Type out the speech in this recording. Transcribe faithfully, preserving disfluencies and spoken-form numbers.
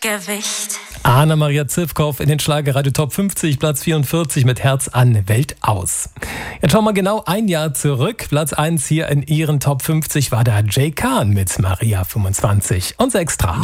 Gewicht. Anna-Maria Zivkow in den Schlagerradio Top fünfzig, Platz vierundvierzig mit Herz an, Welt aus. Jetzt schauen wir genau ein Jahr zurück. Platz eins hier in ihren Top fünfzig war der Jay Khan mit Maria fünfundzwanzig. Unser Extra.